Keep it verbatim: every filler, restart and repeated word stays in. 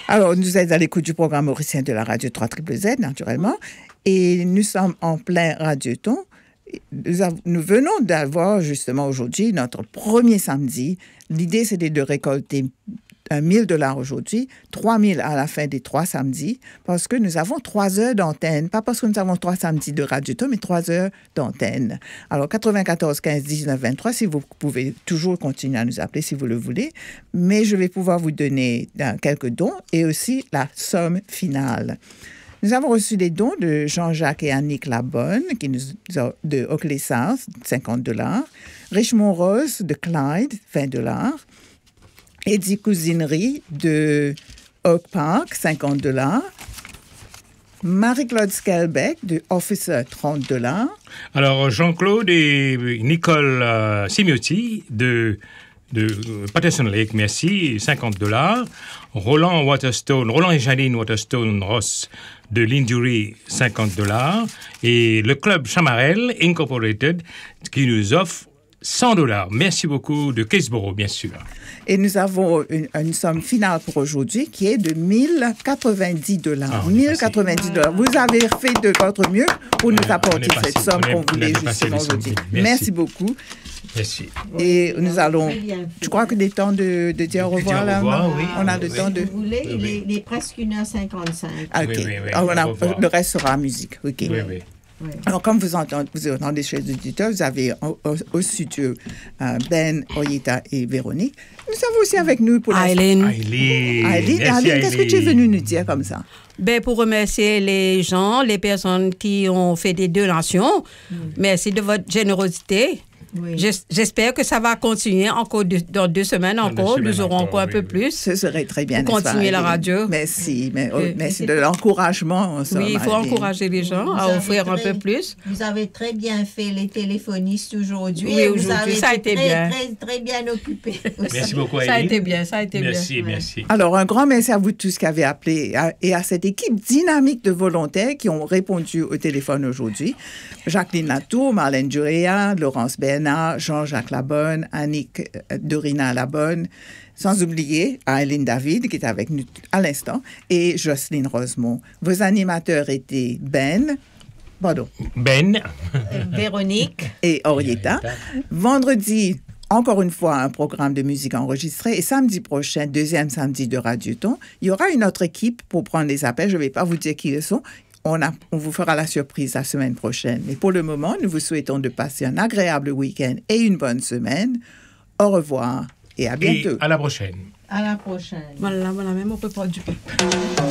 Alors, nous êtes à l'écoute du programme mauricien de la radio trois Z, naturellement, et nous sommes en plein radioton. Nous, av- nous venons d'avoir justement aujourd'hui notre premier samedi. L'idée, c'était de récolter un mille dollars aujourd'hui, trois mille à la fin des trois samedis, parce que nous avons trois heures d'antenne. Pas parce que nous avons trois samedis de radioton, mais trois heures d'antenne. Alors, quatre-vingt-quatorze quinze dix-neuf vingt-trois, si vous pouvez toujours continuer à nous appeler si vous le voulez, mais je vais pouvoir vous donner euh, quelques dons et aussi la somme finale. Nous avons reçu des dons de Jean-Jacques et Annick Labonne, qui nous ont, de Oakley South, cinquante dollars. Richmond Rose de Clyde, vingt dollars. Eddie Cousinerie de Oak Park, cinquante dollars. Marie-Claude Skelbeck de Officer, trente dollars. Alors, Jean-Claude et Nicole euh, Simiotti de, de Patterson Lake, merci, cinquante dollars. Roland Waterstone, Roland et Janine Waterstone Ross de Lindurie, cinquante dollars. Et le club Chamarel Incorporated qui nous offre cent dollars. Merci beaucoup de Caseboro, bien sûr. Et nous avons une, une somme finale pour aujourd'hui qui est de mille quatre-vingt-dix dollars. Ah, mille quatre-vingt-dix dollars. Vous avez fait de votre mieux pour nous apporter passé, cette somme on est, qu'on voulait justement aujourd'hui. Merci. Merci beaucoup. Merci. Et nous allons... Tu crois que des temps de, de dire au revoir, là? Au revoir, oui. On a oui, le oui. temps de... Si vous voulez, Oui, il, oui. est, il est presque une heure cinquante-cinq. Ah, OK. Oui, oui, oui. Alors, on a- Au revoir. le reste sera musique. OK. Oui, oui. Oui. Alors, comme vous entendez, vous entendez chez les auditeurs, vous avez au, au, au studio euh, Ben, Oyeta et Véronique. Nous avons aussi avec nous pour la... Aileen. Aileen. Aileen, Merci, Aileen, qu'est-ce que tu es Aileen. venue nous dire comme ça? Ben, pour remercier les gens, les personnes qui ont fait des donations, merci de votre générosité. Oui. J'es- J'espère que ça va continuer encore deux- dans deux semaines Dans deux encore. semaines Nous aurons encore, encore un oui, peu oui. plus. Ce serait très bien, Pour n'est-ce pas, continuer la Aileen? radio. Merci, mais, oh, Euh, merci et de c'est- l'encouragement. en somme, Oui, il faut Aileen. encourager les gens Vous à avez offrir un très- peu plus. Vous avez très bien fait les téléphonistes aujourd'hui. Oui, et vous aujourd'hui, avez ça a été très, bien. Très, très bien occupé. Merci beaucoup, Aileen. Ça a été bien, ça a été Merci, bien. merci. Alors, un grand merci à vous tous qui avez appelé à- et à cette équipe dynamique de volontaires qui ont répondu au téléphone aujourd'hui. Jacqueline Latour, Marlène Duréa, Laurence Bernard, Jean-Jacques Labonne, Annick euh, Dorina Labonne, sans oublier Aileen David qui est avec nous à l'instant et Jocelyne Rosemont. Vos animateurs étaient Ben, pardon, Ben. Véronique. et Orietta. Vendredi, encore une fois, un programme de musique enregistré. Et samedi prochain, deuxième samedi de Radioton, il y aura une autre équipe pour prendre les appels. Je ne vais pas vous dire qui ils sont. On, a, on vous fera la surprise la semaine prochaine. Mais pour le moment, nous vous souhaitons de passer un agréable week-end et une bonne semaine. Au revoir et à Et bientôt. à la prochaine. À la prochaine. Voilà, voilà, même on peut pas du